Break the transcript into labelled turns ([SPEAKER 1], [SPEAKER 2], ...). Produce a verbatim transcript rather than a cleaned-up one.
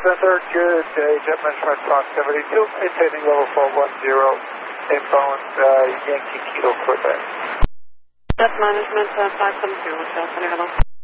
[SPEAKER 1] Center, good day. Jet Management Fox seventy-two, maintaining level four one zero, inbound uh, Yankee Kilo Quebec.
[SPEAKER 2] Jet Management uh, five seven two, Hotel Sunny Hello.